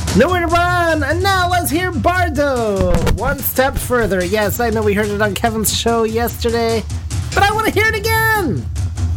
Nowhere to run! And now let's hear Bardo! One step further. Yes, I know we heard it on Kevin's show yesterday, but I want to hear it again!